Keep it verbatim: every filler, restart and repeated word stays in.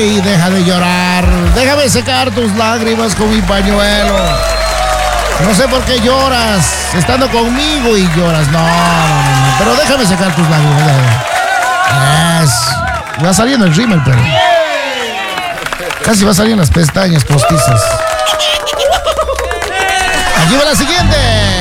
Ey, deja de llorar. Déjame secar tus lágrimas con mi pañuelo. No sé por qué lloras, estando conmigo y lloras. No, no, no, no. Pero déjame secar tus lágrimas. Es... Va saliendo el rímel, pero... Casi va a salir en las pestañas postizas. Aquí va la siguiente.